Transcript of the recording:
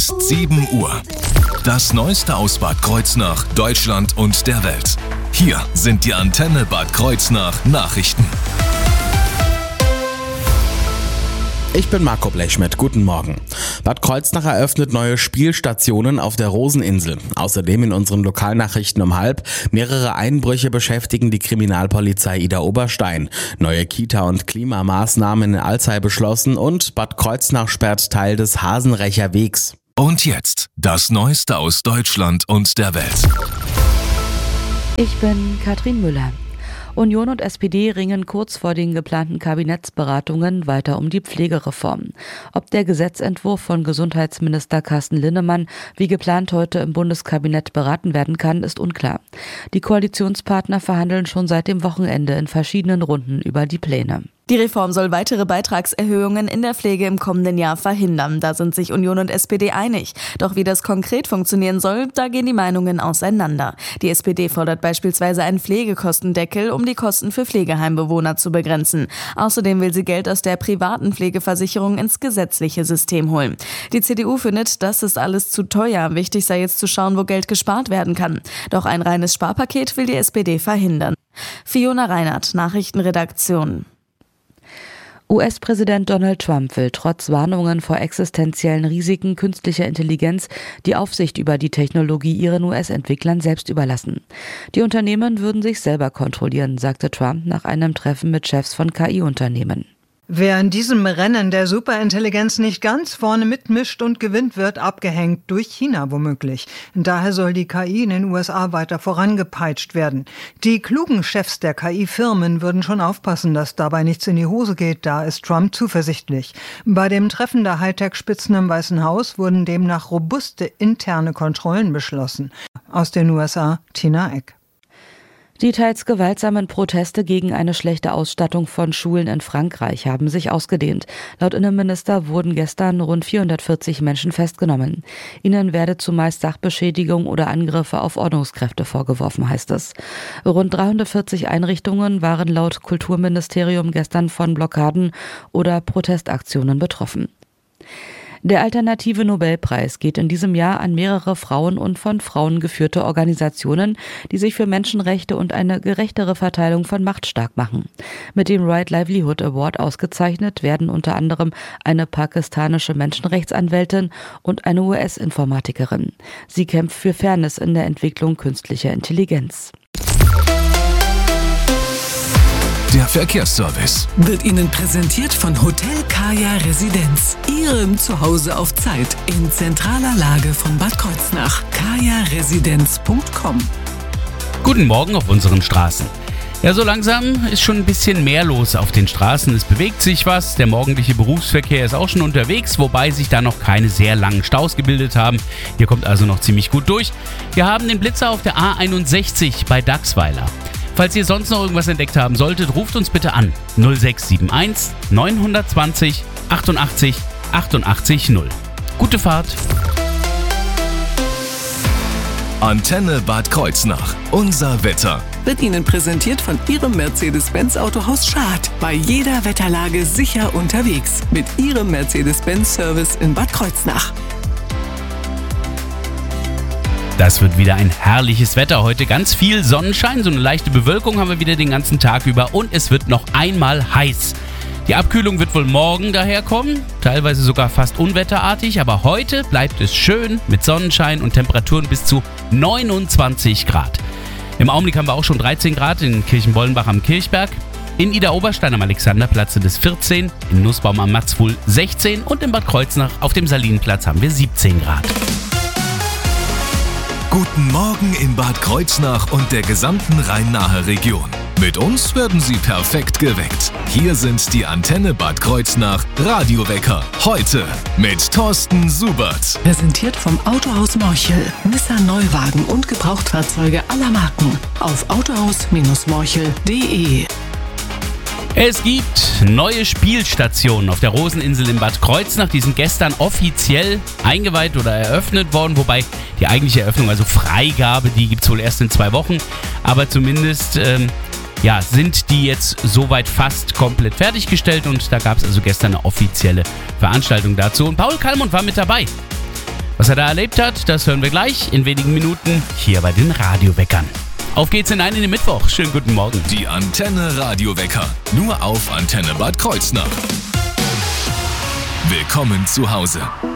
ist 7 Uhr. Das Neueste aus Bad Kreuznach, Deutschland und der Welt. Hier sind die Antenne Bad Kreuznach Nachrichten. Ich bin Marco Blechschmidt, guten Morgen. Bad Kreuznach eröffnet neue Spielstationen auf der Roseninsel. Außerdem in unseren Lokalnachrichten um 12:30 mehrere Einbrüche beschäftigen die Kriminalpolizei Ida Oberstein. Neue Kita- und Klimamaßnahmen in Alzey beschlossen und Bad Kreuznach sperrt Teil des Hasenrecher Wegs. Und jetzt das Neueste aus Deutschland und der Welt. Ich bin Katrin Müller. Union und SPD ringen kurz vor den geplanten Kabinettsberatungen weiter um die Pflegereform. Ob der Gesetzentwurf von Gesundheitsminister Carsten Linnemann wie geplant heute im Bundeskabinett beraten werden kann, ist unklar. Die Koalitionspartner verhandeln schon seit dem Wochenende in verschiedenen Runden über die Pläne. Die Reform soll weitere Beitragserhöhungen in der Pflege im kommenden Jahr verhindern. Da sind sich Union und SPD einig. Doch wie das konkret funktionieren soll, da gehen die Meinungen auseinander. Die SPD fordert beispielsweise einen Pflegekostendeckel, um die Kosten für Pflegeheimbewohner zu begrenzen. Außerdem will sie Geld aus der privaten Pflegeversicherung ins gesetzliche System holen. Die CDU findet, das ist alles zu teuer. Wichtig sei jetzt zu schauen, wo Geld gespart werden kann. Doch ein reines Sparpaket will die SPD verhindern. Fiona Reinhardt, Nachrichtenredaktion. US-Präsident Donald Trump will trotz Warnungen vor existenziellen Risiken künstlicher Intelligenz die Aufsicht über die Technologie ihren US-Entwicklern selbst überlassen. Die Unternehmen würden sich selber kontrollieren, sagte Trump nach einem Treffen mit Chefs von KI-Unternehmen. Wer in diesem Rennen der Superintelligenz nicht ganz vorne mitmischt und gewinnt, wird abgehängt, durch China womöglich. Daher soll die KI in den USA weiter vorangepeitscht werden. Die klugen Chefs der KI-Firmen würden schon aufpassen, dass dabei nichts in die Hose geht, da ist Trump zuversichtlich. Bei dem Treffen der Hightech-Spitzen im Weißen Haus wurden demnach robuste interne Kontrollen beschlossen. Aus den USA, Tina Eck. Die teils gewaltsamen Proteste gegen eine schlechte Ausstattung von Schulen in Frankreich haben sich ausgedehnt. Laut Innenminister wurden gestern rund 440 Menschen festgenommen. Ihnen werde zumeist Sachbeschädigung oder Angriffe auf Ordnungskräfte vorgeworfen, heißt es. Rund 340 Einrichtungen waren laut Kulturministerium gestern von Blockaden oder Protestaktionen betroffen. Der alternative Nobelpreis geht in diesem Jahr an mehrere Frauen und von Frauen geführte Organisationen, die sich für Menschenrechte und eine gerechtere Verteilung von Macht stark machen. Mit dem Right Livelihood Award ausgezeichnet werden unter anderem eine pakistanische Menschenrechtsanwältin und eine US-Informatikerin. Sie kämpft für Fairness in der Entwicklung künstlicher Intelligenz. Der Verkehrsservice wird Ihnen präsentiert von Hotel Kaya Residenz, Ihrem Zuhause auf Zeit in zentraler Lage von Bad Kreuznach. kajaresidenz.com. Guten Morgen auf unseren Straßen. Ja, so langsam ist schon ein bisschen mehr los auf den Straßen. Es bewegt sich was. Der morgendliche Berufsverkehr ist auch schon unterwegs, wobei sich da noch keine sehr langen Staus gebildet haben. Hier kommt also noch ziemlich gut durch. Wir haben den Blitzer auf der A61 bei Dachsweiler. Falls ihr sonst noch irgendwas entdeckt haben solltet, ruft uns bitte an 0671 920 88 88 0. Gute Fahrt! Antenne Bad Kreuznach. Unser Wetter wird Ihnen präsentiert von Ihrem Mercedes-Benz Autohaus Schad. Bei jeder Wetterlage sicher unterwegs mit Ihrem Mercedes-Benz-Service in Bad Kreuznach. Das wird wieder ein herrliches Wetter heute. Ganz viel Sonnenschein, so eine leichte Bewölkung haben wir wieder den ganzen Tag über und es wird noch einmal heiß. Die Abkühlung wird wohl morgen daherkommen, teilweise sogar fast unwetterartig, aber heute bleibt es schön mit Sonnenschein und Temperaturen bis zu 29 Grad. Im Augenblick haben wir auch schon 13 Grad in Kirchenbollenbach am Kirchberg. In Ida Oberstein am Alexanderplatz sind es 14, in Nussbaum am Matzfuhl 16 und in Bad Kreuznach auf dem Salinenplatz haben wir 17 Grad. Guten Morgen in Bad Kreuznach und der gesamten Rhein-Nahe Region. Mit uns werden Sie perfekt geweckt. Hier sind die Antenne Bad Kreuznach Radiowecker. Heute mit Thorsten Subert. Präsentiert vom Autohaus Morchel. Nissan Neuwagen und Gebrauchtfahrzeuge aller Marken. Auf autohaus-morchel.de. Es gibt neue Spielstationen auf der Roseninsel in Bad Kreuznach. Die sind gestern offiziell eingeweiht oder eröffnet worden, wobei die eigentliche Eröffnung, also Freigabe, die gibt es wohl erst in 2 Wochen. Aber zumindest sind die jetzt soweit fast komplett fertiggestellt und da gab es also gestern eine offizielle Veranstaltung dazu. Und Paul Kallmund war mit dabei. Was Was er da erlebt hat, das hören wir gleich in wenigen Minuten hier bei den Radioweckern. Auf geht's in den Mittwoch. Schönen guten Morgen. Die Antenne Radiowecker. Nur auf Antenne Bad Kreuznach. Willkommen zu Hause.